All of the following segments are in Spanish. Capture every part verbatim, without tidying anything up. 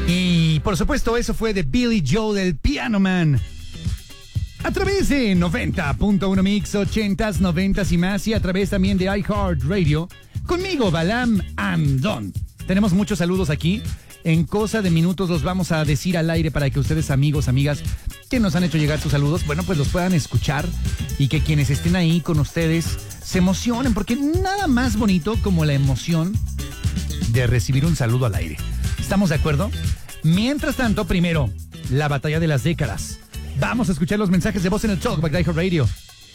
Y por supuesto, eso fue de Billy Joel, el Piano Man. A través de noventa punto uno Mix, ochentas, noventas y más, y a través también de iHeartRadio. Conmigo, Balam Andón. Tenemos muchos saludos aquí. En cosa de minutos los vamos a decir al aire para que ustedes, amigos, amigas, que nos han hecho llegar sus saludos, bueno, pues los puedan escuchar y que quienes estén ahí con ustedes se emocionen, porque nada más bonito como la emoción de recibir un saludo al aire. ¿Estamos de acuerdo? Mientras tanto, primero, la batalla de las décadas. Vamos a escuchar los mensajes de voz en el Talkback de iHeartRadio.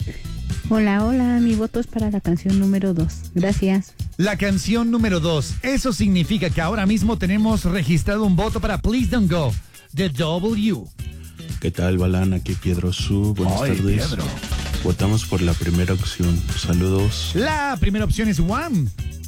Hola, hola, mi voto es para la canción número dos. Gracias. La canción número dos. Eso significa que ahora mismo tenemos registrado un voto para Please Don't Go, de W. ¿Qué tal, Balán? Aquí Pedro Su. Buenas Ay, tardes. Pedro. Votamos por la primera opción. Saludos. La primera opción es Wham.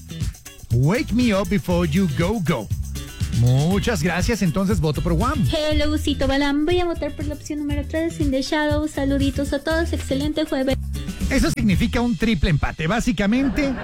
Wake Me Up Before You Go Go. Muchas gracias, entonces voto por Wham. Hello, Gusito Balam. Voy a votar por la opción número tres, In the Shadows. Saluditos a todos. Excelente jueves. Eso significa un triple empate. Básicamente,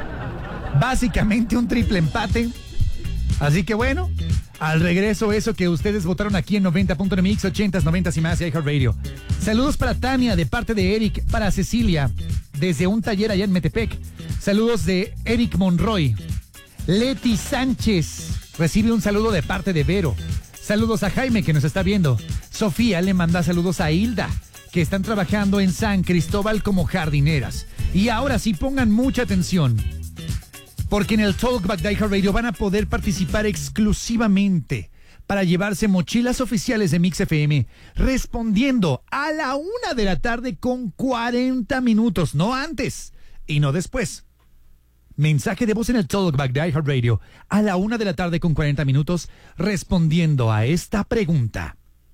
básicamente un triple empate. Así que bueno, al regreso eso que ustedes votaron aquí en noventa punto uno Mix, ochentas, noventas y más y iHeartRadio. Saludos para Tania de parte de Eric, para Cecilia desde un taller allá en Metepec. Saludos de Eric Monroy. Leti Sánchez recibe un saludo de parte de Vero. Saludos a Jaime que nos está viendo. Sofía le manda saludos a Hilda, que están trabajando en San Cristóbal como jardineras. Y ahora sí, pongan mucha atención, porque en el Talkback de iHeartRadio van a poder participar exclusivamente para llevarse mochilas oficiales de Mix F M, respondiendo a la una de la tarde con cuarenta minutos, no antes y no después. Mensaje de voz en el Talkback de iHeartRadio a la una de la tarde con cuarenta minutos, respondiendo a esta pregunta.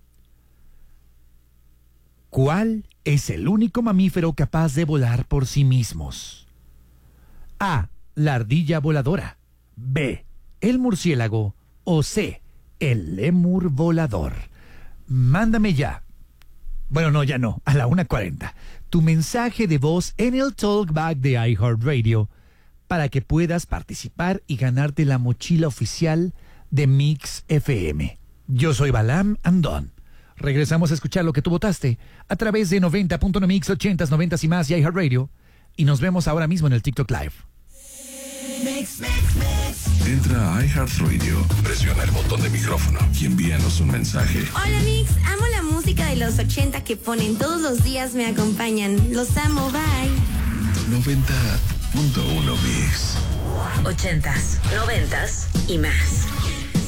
¿Cuál es el único mamífero capaz de volar por sí mismos? A. La ardilla voladora. B. El murciélago. O C. El lémur volador. Mándame ya. Bueno, no, ya no. A la una cuarenta. Tu mensaje de voz en el Talkback de iHeartRadio para que puedas participar y ganarte la mochila oficial de Mix F M. Yo soy Balam Andón. Regresamos a escuchar lo que tú votaste a través de noventa punto uno Mix, ochentas, noventas y más y iHeartRadio. Y nos vemos ahora mismo en el TikTok Live. Mix, mix, mix. Entra a iHeartRadio, presiona el botón de micrófono y envíanos un mensaje. Hola Mix, amo la música de los ochenta que ponen todos los días, me acompañan. Los amo, bye. noventa punto uno Mix. Ochentas, noventas y más.